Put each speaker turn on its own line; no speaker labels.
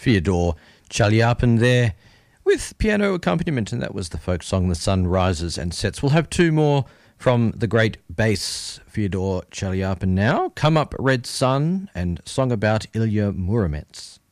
Fyodor Chaliapin there with piano accompaniment, and that was the folk song The Sun Rises and Sets. We'll have two more from the great bass Fyodor Chaliapin now. Come Up Red Sun and Song About Ilya Muromets.